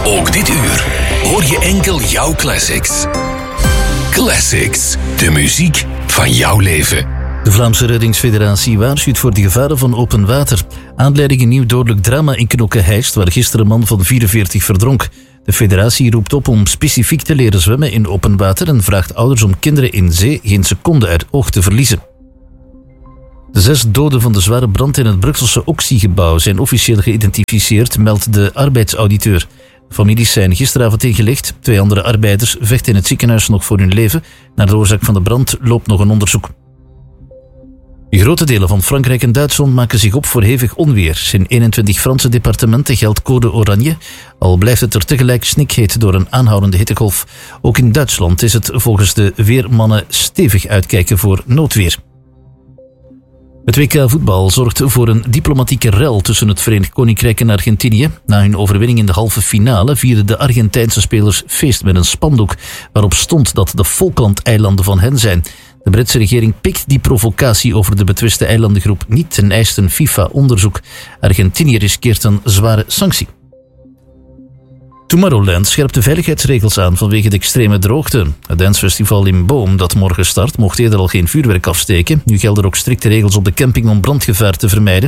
Ook dit uur hoor je enkel jouw classics. Classics, de muziek van jouw leven. De Vlaamse Reddingsfederatie waarschuwt voor de gevaren van open water. Aanleiding een nieuw dodelijk drama in Knokke-Heist, waar gisteren een man van 44 verdronk. De federatie roept op om specifiek te leren zwemmen in open water en vraagt ouders om kinderen in zee geen seconde uit oog te verliezen. De 6 doden van de zware brand in het Brusselse Oxy-gebouw zijn officieel geïdentificeerd, meldt de arbeidsauditeur. Families zijn gisteravond ingelicht. 2 andere arbeiders vechten in het ziekenhuis nog voor hun leven. Naar de oorzaak van de brand loopt nog een onderzoek. Grote delen van Frankrijk en Duitsland maken zich op voor hevig onweer. In 21 Franse departementen geldt code oranje, al blijft het er tegelijk snikheet door een aanhoudende hittegolf. Ook in Duitsland is het volgens de weermannen stevig uitkijken voor noodweer. Het WK voetbal zorgt voor een diplomatieke rel tussen het Verenigd Koninkrijk en Argentinië. Na hun overwinning in de halve finale vierden de Argentijnse spelers feest met een spandoek waarop stond dat de Falklandeilanden van hen zijn. De Britse regering pikt die provocatie over de betwiste eilandengroep niet en eist een FIFA-onderzoek. Argentinië riskeert een zware sanctie. Tomorrowland scherpt de veiligheidsregels aan vanwege de extreme droogte. Het dancefestival in Boom, dat morgen start, mocht eerder al geen vuurwerk afsteken. Nu gelden er ook strikte regels op de camping om brandgevaar te vermijden.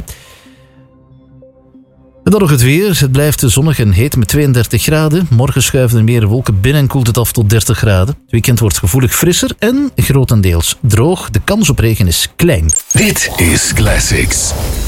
En dan nog het weer. Het blijft zonnig en heet met 32 graden. Morgen schuiven er meer wolken binnen en koelt het af tot 30 graden. Het weekend wordt gevoelig frisser en grotendeels droog. De kans op regen is klein. Dit is Classics.